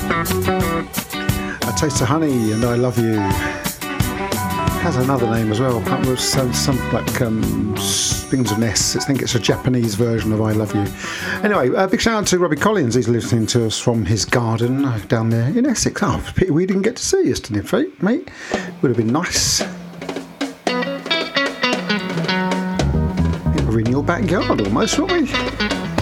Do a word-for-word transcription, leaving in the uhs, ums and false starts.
A Taste of Honey and I Love You. Has another name as well. Some, some like um, Things of Ness. I think it's a Japanese version of I Love You. Anyway, a big shout out to Robbie Collins. He's listening to us from his garden down there in Essex. Oh, it's a pity we didn't get to see you yesterday, mate. Would have been nice. We're in your backyard almost, weren't we?